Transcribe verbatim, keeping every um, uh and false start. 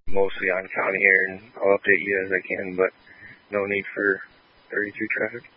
mostly on county here, and I'll update you as I can, but no need for thirty-three traffic.